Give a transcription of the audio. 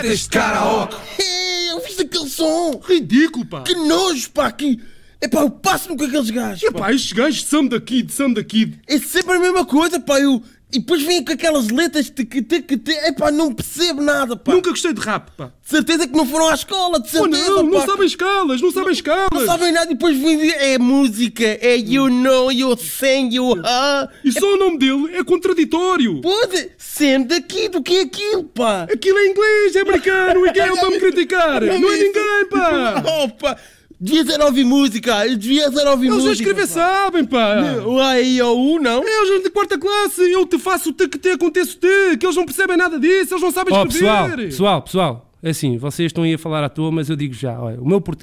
Este karaoke. Eu fiz aquele som. Ridículo, pá. Que nojo, pá. Epá, eu passo-me com aqueles gajos. Epá, estes gajos são daqui. É sempre a mesma coisa, pá. E depois vêm com aquelas letras que epá, não percebo nada, pá. Nunca gostei de rap, pá. De certeza que não foram à escola, de certeza, Oh, não pá. sabem escalas. Não sabem nada e depois vêm é música, é you know, you sing, you E só o nome dele é contraditório. Pode, sendo daqui do que é aquilo, pá. Aquilo é inglês, é americano. E quem é para me criticar? Não é ninguém, pá. Oh, pá. Devia ser ouvir música. Eles a escrever sabem, pá. O A, I, O, U, não? É, eles de quarta classe. Eu te faço o te, aconteço te. Que eles não percebem nada disso. Eles não sabem escrever. Pessoal. É assim, vocês estão aí a falar à toa, mas eu digo já. Olha, o meu português